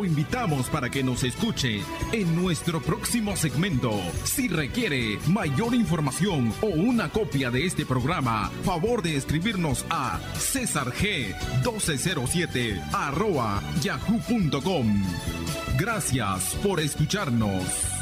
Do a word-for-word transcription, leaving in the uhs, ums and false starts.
Lo invitamos para que nos escuche en nuestro próximo segmento. Si requiere mayor información o una copia de este programa, favor de escribirnos a cesar g doce cero siete arroba yahoo punto com. Gracias por escucharnos.